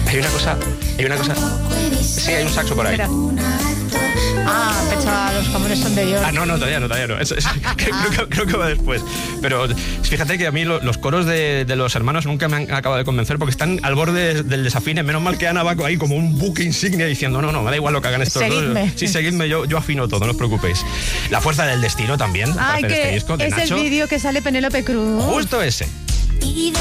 Hay una cosa. Sí, hay un saxo por ahí. Espera. Pensaba, los jamones son de York. No, todavía no. Creo que va después. Pero fíjate que a mí los coros de los hermanos nunca me han acabado de convencer porque están al borde del desafine. Menos mal que Ana va ahí como un buque insignia diciendo no, me da igual lo que hagan estos Seguidme. dos. Sí, seguidme, yo afino todo, no os preocupéis. La fuerza del destino también. Ay, parte de este que disco, de es Nacho. el vídeo que sale Penélope Cruz. Justo ese.